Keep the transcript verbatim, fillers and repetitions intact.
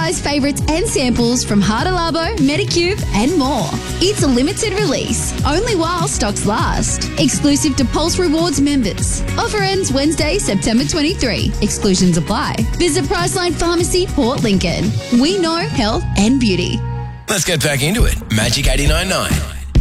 guys' favourites and samples from Hada Labo, Medicube and more. It's a limited release, only while stocks last. Exclusive to Pulse Rewards members. Offer ends Wednesday, September twenty-third. Exclusions apply. Visit Priceline Pharmacy, Port Lincoln. We know health and beauty. Let's get back into it. Magic eighty-nine point nine.